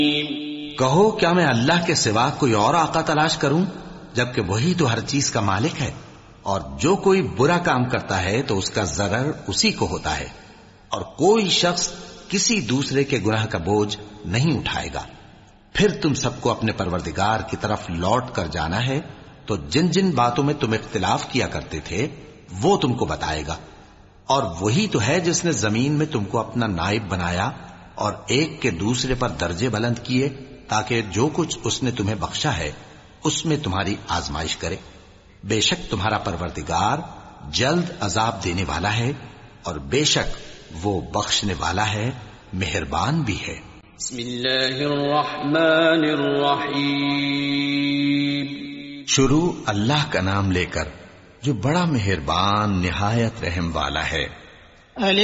कहो, क्या मैं अल्लाह के सिवा कोई और आका तलाश करूं, जबकि वही तो हर चीज का मालिक है। और जो कोई बुरा काम करता है तो उसका जरर उसी को होता है, और कोई शख्स किसी दूसरे के गुनाह का बोझ नहीं उठाएगा। फिर तुम सबको अपने परवरदिगार की तरफ लौट कर जाना है, तो जिन जिन बातों में तुम इख्तिलाफ किया करते थे वो तुमको बताएगा। और वही तो है जिसने जमीन में तुमको अपना नाइब बनाया और एक के दूसरे पर दर्जे बुलंद किए, ताकि जो कुछ उसने तुम्हें बख्शा है उसमें तुम्हारी आजमाइश करे। बेशक तुम्हारा परवरदिगार जल्द अजाब देने वाला है, और बेशक वो बख्शने वाला है, मेहरबान भी है। शुरू अल्लाह का नाम लेकर जो बड़ा मेहरबान निहायत रहम वाला है।